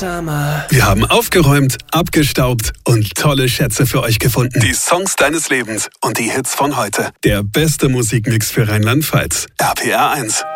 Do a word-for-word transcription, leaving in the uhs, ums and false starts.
Summer. Wir haben aufgeräumt, abgestaubt und tolle Schätze für euch gefunden. Die Songs deines Lebens und die Hits von heute. Der beste Musikmix für Rheinland-Pfalz. R P R eins.